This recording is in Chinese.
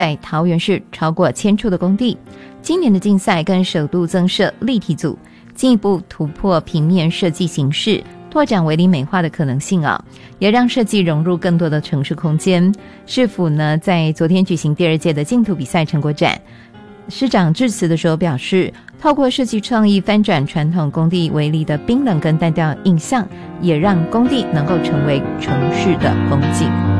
在桃园市超过1000处的工地。今年的竞赛更首度增设立体组，进一步突破平面设计形式，拓展围篱美化的可能性也让设计融入更多的城市空间。市府呢，在昨天举行第2届的竞图比赛成果展，市长致辞的时候表示，透过设计创意翻转传统工地围篱的冰冷跟单调印象，也让工地能够成为城市的风景。